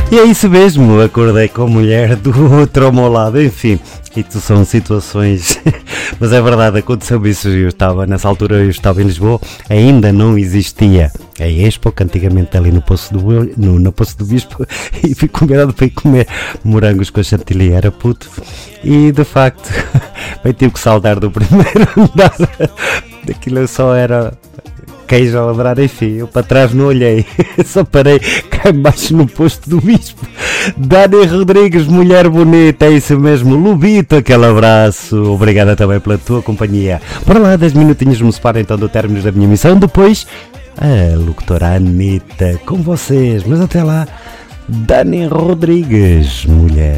E é isso mesmo, acordei com a mulher do outro ao meu lado, enfim, isto são situações, mas é verdade, aconteceu isso, nessa altura eu estava em Lisboa, ainda não existia a Expo, que antigamente ali no Poço do Bispo, e fui convidado para ir comer morangos com a chantilly, era puto, e de facto, bem, tive que saltar do primeiro andar, daquilo só era queijo a ladrar, enfim, eu para trás não olhei, só parei cá embaixo no posto do Bispo. Dani Rodrigues, mulher bonita, é isso mesmo, Lubito, aquele abraço, obrigada também pela tua companhia. Para lá, 10 minutinhos me separam então do término da minha missão, depois a locutora Anitta com vocês, mas até lá, Dani Rodrigues, mulher.